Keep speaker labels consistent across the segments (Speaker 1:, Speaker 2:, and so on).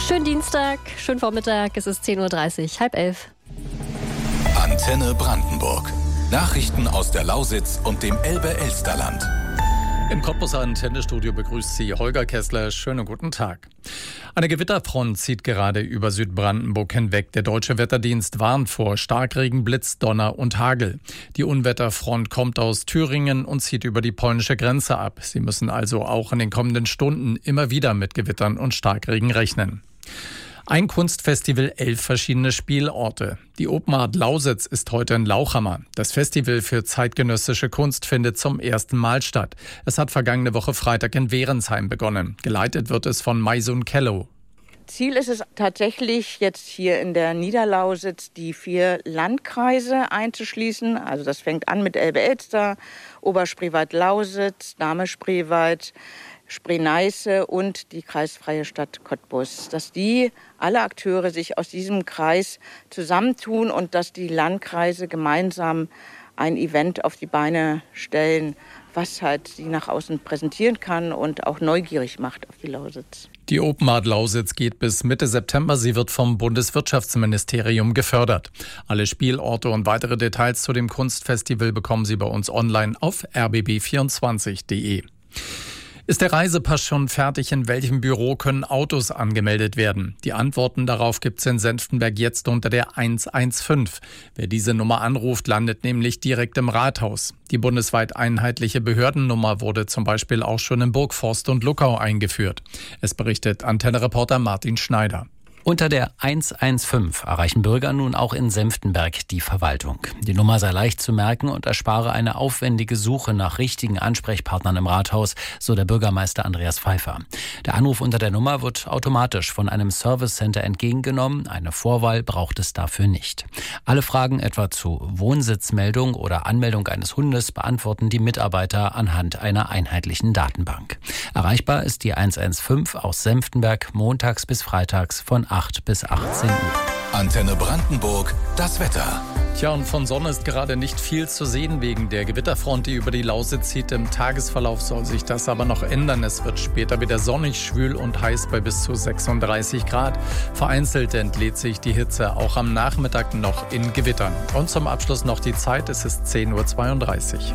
Speaker 1: Schönen Dienstag, schönen Vormittag, es ist 10.30 Uhr, 10:30.
Speaker 2: Antenne Brandenburg. Nachrichten aus der Lausitz und dem Elbe-Elsterland.
Speaker 3: Im Cottbuser Antennestudio begrüßt Sie Holger Kessler. Schönen guten Tag. Eine Gewitterfront zieht gerade über Südbrandenburg hinweg. Der Deutsche Wetterdienst warnt vor Starkregen, Blitz, Donner und Hagel. Die Unwetterfront kommt aus Thüringen und zieht über die polnische Grenze ab. Sie müssen also auch in den kommenden Stunden immer wieder mit Gewittern und Starkregen rechnen. Ein Kunstfestival, 11 verschiedene Spielorte. Die Open Art Lausitz ist heute in Lauchhammer. Das Festival für zeitgenössische Kunst findet zum ersten Mal statt. Es hat vergangene Woche Freitag in Werensheim begonnen. Geleitet wird es von Maisun Kello.
Speaker 4: Ziel ist es tatsächlich, jetzt hier in der Niederlausitz die 4 Landkreise einzuschließen. Also das fängt an mit Elbe-Elster, Oberspreewald-Lausitz, Dahme-Spreewald, Spree-Neiße und die kreisfreie Stadt Cottbus. Dass die alle Akteure sich aus diesem Kreis zusammentun und dass die Landkreise gemeinsam ein Event auf die Beine stellen, was halt sie nach außen präsentieren kann und auch neugierig macht auf die Lausitz.
Speaker 3: Die Open Art Lausitz geht bis Mitte September. Sie wird vom Bundeswirtschaftsministerium gefördert. Alle Spielorte und weitere Details zu dem Kunstfestival bekommen Sie bei uns online auf rbb24.de. Ist der Reisepass schon fertig? In welchem Büro können Autos angemeldet werden? Die Antworten darauf gibt's in Senftenberg jetzt unter der 115. Wer diese Nummer anruft, landet nämlich direkt im Rathaus. Die bundesweit einheitliche Behördennummer wurde zum Beispiel auch schon in Burgforst und Luckau eingeführt. Es berichtet Antenne-Reporter Martin Schneider.
Speaker 5: Unter der 115 erreichen Bürger nun auch in Senftenberg die Verwaltung. Die Nummer sei leicht zu merken und erspare eine aufwendige Suche nach richtigen Ansprechpartnern im Rathaus, so der Bürgermeister Andreas Pfeiffer. Der Anruf unter der Nummer wird automatisch von einem Service-Center entgegengenommen. Eine Vorwahl braucht es dafür nicht. Alle Fragen etwa zu Wohnsitzmeldung oder Anmeldung eines Hundes beantworten die Mitarbeiter anhand einer einheitlichen Datenbank. Erreichbar ist die 115 aus Senftenberg montags bis freitags von 8 bis 18 Uhr.
Speaker 2: Antenne Brandenburg, das Wetter.
Speaker 3: Tja, und von Sonne ist gerade nicht viel zu sehen wegen der Gewitterfront, die über die Lausitz zieht. Im Tagesverlauf soll sich das aber noch ändern. Es wird später wieder sonnig, schwül und heiß bei bis zu 36 Grad. Vereinzelt entlädt sich die Hitze auch am Nachmittag noch in Gewittern. Und zum Abschluss noch die Zeit, es ist 10.32 Uhr.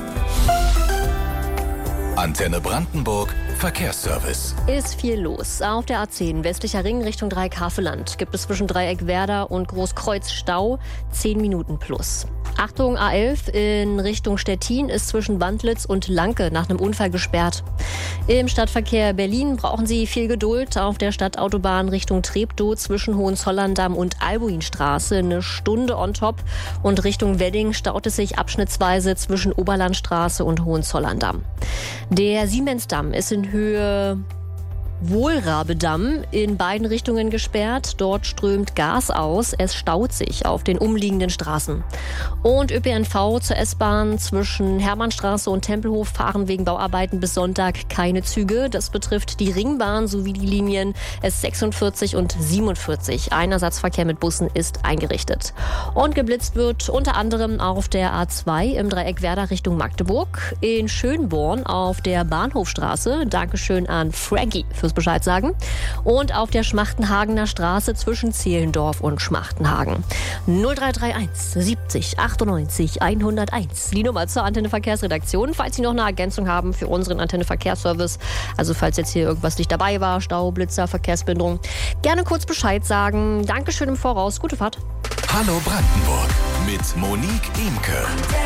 Speaker 2: Antenne Brandenburg, Verkehrsservice.
Speaker 1: Ist viel los. Auf der A10 westlicher Ring Richtung Dreieck-Havelland gibt es zwischen Dreieck-Werder und Großkreuz Stau, 10 Minuten plus. Achtung, A11 in Richtung Stettin ist zwischen Wandlitz und Lanke nach einem Unfall gesperrt. Im Stadtverkehr Berlin brauchen Sie viel Geduld. Auf der Stadtautobahn Richtung Treptow zwischen Hohenzollern-Damm und Albuinstraße eine Stunde on top. Und Richtung Wedding staut es sich abschnittsweise zwischen Oberlandstraße und Hohenzollern-Damm. Der Siemensdamm ist in Höhe Wohlrabedamm in beiden Richtungen gesperrt. Dort strömt Gas aus. Es staut sich auf den umliegenden Straßen. Und ÖPNV zur S-Bahn zwischen Hermannstraße und Tempelhof fahren wegen Bauarbeiten bis Sonntag keine Züge. Das betrifft die Ringbahn sowie die Linien S46 und 47. Ein Ersatzverkehr mit Bussen ist eingerichtet. Und geblitzt wird unter anderem auf der A2 im Dreieck Werder Richtung Magdeburg, in Schönborn auf der Bahnhofstraße. Dankeschön an Frankie fürs Bescheid sagen. Und auf der Schmachtenhagener Straße zwischen Zehlendorf und Schmachtenhagen. 0331 70 98 101. Die Nummer zur Antenne Verkehrsredaktion. Falls Sie noch eine Ergänzung haben für unseren Antenne Verkehrsservice, also falls jetzt hier irgendwas nicht dabei war, Stau, Blitzer, Verkehrsbehinderung, gerne kurz Bescheid sagen. Dankeschön im Voraus. Gute Fahrt.
Speaker 2: Hallo Brandenburg mit Monique Imke.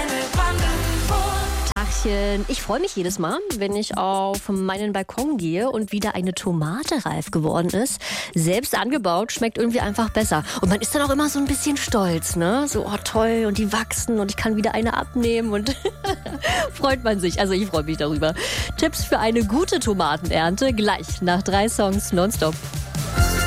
Speaker 1: Ich freue mich jedes Mal, wenn ich auf meinen Balkon gehe und wieder eine Tomate reif geworden ist. Selbst angebaut, schmeckt irgendwie einfach besser. Und man ist dann auch immer so ein bisschen stolz, ne? So, oh toll, und die wachsen und ich kann wieder eine abnehmen und freut man sich. Also ich freue mich darüber. Tipps für eine gute Tomatenernte gleich nach 3 Songs nonstop.